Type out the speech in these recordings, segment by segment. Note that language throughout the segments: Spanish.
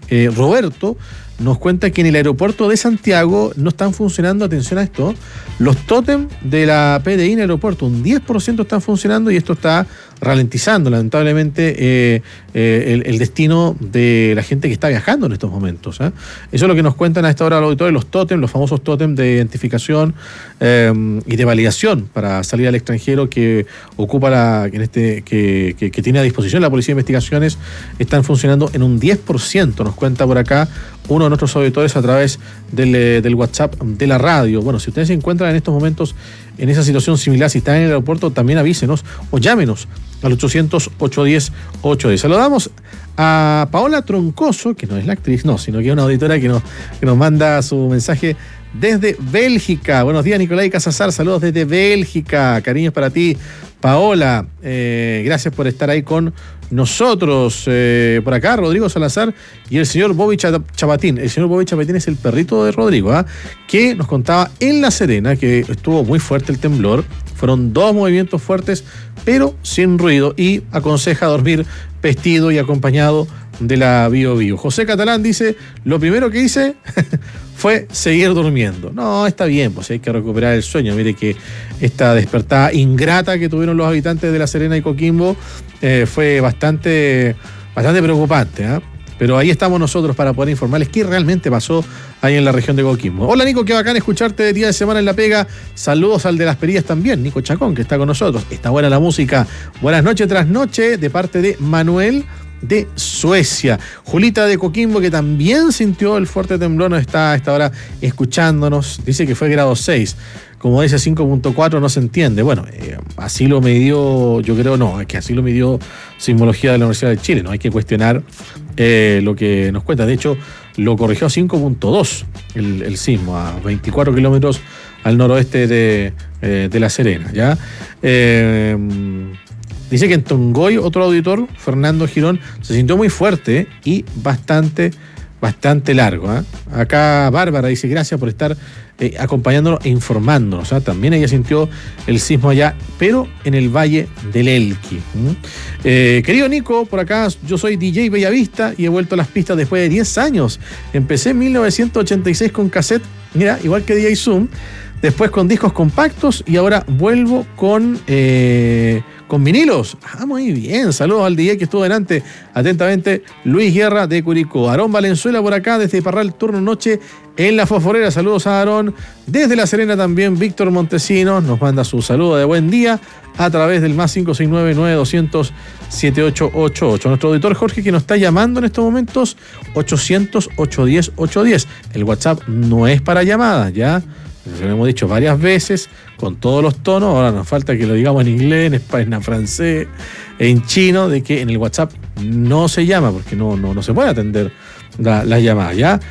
Roberto nos cuenta que en el aeropuerto de Santiago no están funcionando, atención a esto, los tótem de la PDI en el aeropuerto, un 10% están funcionando y esto está ralentizando lamentablemente el destino de la gente que está viajando en estos momentos. Eso es lo que nos cuentan a esta hora los auditores, los tótem, los famosos tótem de identificación y de validación para salir al extranjero que ocupa que tiene a disposición la Policía de Investigaciones, están funcionando en un 10%, nos cuenta por acá uno de nuestros auditores a través del WhatsApp de la radio. Bueno, si ustedes se encuentran en estos momentos en esa situación similar, si están en el aeropuerto, también avísenos o llámenos al 800-810-810. Saludamos a Paola Troncoso, que no es la actriz, no, sino que es una auditora que nos manda su mensaje desde Bélgica. Buenos días, Nicolai Casazar, saludos desde Bélgica, cariños para ti, Paola. Gracias por estar ahí con nosotros. Por acá, Rodrigo Salazar y el señor Bobby Chapatín. El señor Bobby Chapatín es el perrito de Rodrigo, que nos contaba en La Serena que estuvo muy fuerte el temblor. Fueron 2 movimientos fuertes, pero sin ruido, y aconseja dormir vestido y acompañado de la Bio Bio. José Catalán dice, lo primero que hice fue seguir durmiendo. No, está bien, pues hay que recuperar el sueño. Mire que esta despertada ingrata que tuvieron los habitantes de La Serena y Coquimbo fue bastante preocupante, Pero ahí estamos nosotros para poder informarles qué realmente pasó ahí en la región de Coquimbo. Hola, Nico, qué bacán escucharte de día de semana en La Pega. Saludos al de Las Perillas también, Nico Chacón, que está con nosotros. Está buena la música. Buenas noches tras noche de parte de Manuel de Suecia. Julita de Coquimbo, que también sintió el fuerte temblor, nos está a esta hora escuchándonos. Dice que fue grado 6. Como dice 5.4 no se entiende. Bueno, así lo midió, yo creo, no, es que así lo midió Sismología de la Universidad de Chile. No hay que cuestionar lo que nos cuenta. De hecho, lo corrigió a 5.2 el sismo, a 24 kilómetros al noroeste de La Serena, ¿ya? Dice que en Tongoy, otro auditor, Fernando Girón, se sintió muy fuerte y bastante largo. Acá Bárbara dice, gracias por estar acompañándonos e informándonos. También ella sintió el sismo allá, pero en el Valle del Elqui. Querido Nico, por acá yo soy DJ Bellavista y he vuelto a las pistas después de 10 años. Empecé en 1986 con cassette, mira, igual que DJ Zoom, después con discos compactos y ahora vuelvo con vinilos. Muy bien. Saludos al DJ que estuvo delante. Atentamente, Luis Guerra de Curicó. Aarón Valenzuela por acá desde Parral, turno noche en La Fosforera. Saludos a Aarón. Desde La Serena también, Víctor Montesinos nos manda su saludo de buen día a través del más 569-9200-7888. Nuestro auditor Jorge, que nos está llamando en estos momentos, 800-810-810. El WhatsApp no es para llamadas, ¿ya? Lo hemos dicho varias veces, con todos los tonos. Ahora nos falta que lo digamos en inglés, en español, en francés, en chino, de que en el WhatsApp no se llama, porque no se puede atender la llamada, ¿ya?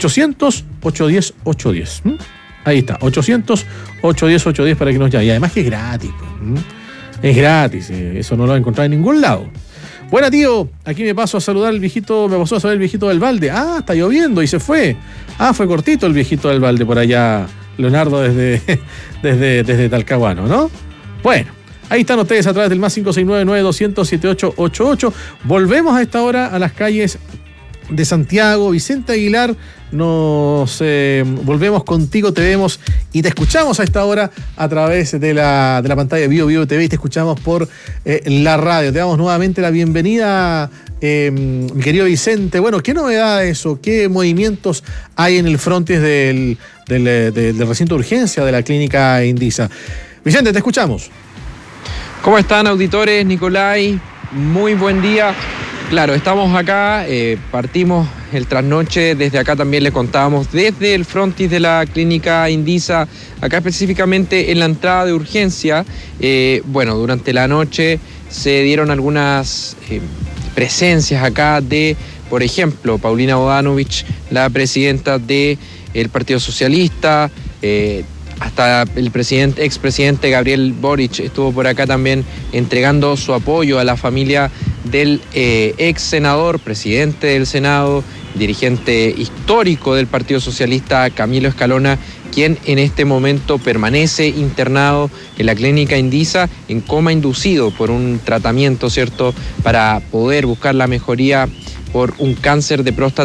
800-810-810. Ahí está, 800-810-810 para que nos llame. Y además que es gratis, es gratis, eso no lo va a encontrar en ningún lado. Buena, tío, aquí me pasó a saludar el viejito del Valde. Está lloviendo y se fue. Fue cortito el viejito del Valde por allá, Leonardo, desde Talcahuano, ¿no? Bueno, ahí están ustedes a través del más 569-9200-7888. Volvemos a esta hora a las calles de Santiago. Vicente Aguilar, nos volvemos contigo, te vemos y te escuchamos a esta hora a través de la pantalla de Bio Bio TV y te escuchamos por la radio. Te damos nuevamente la bienvenida, mi querido Vicente. Bueno, ¿qué novedades o qué movimientos hay en el frontis del recinto de urgencia de la clínica Indisa? Vicente, te escuchamos. ¿Cómo están, auditores? Nicolai, muy buen día. Claro, estamos acá, partimos el trasnoche, desde acá también le contábamos, desde el frontis de la clínica Indisa, acá específicamente en la entrada de urgencia. Durante la noche se dieron algunas presencias acá de, por ejemplo, Paulina Bodanovich, la presidenta del Partido Socialista, hasta el expresidente Gabriel Boric estuvo por acá también entregando su apoyo a la familia del ex senador, presidente del Senado, dirigente histórico del Partido Socialista, Camilo Escalona, quien en este momento permanece internado en la clínica Indisa en coma inducido por un tratamiento, ¿cierto?, para poder buscar la mejoría por un cáncer de próstata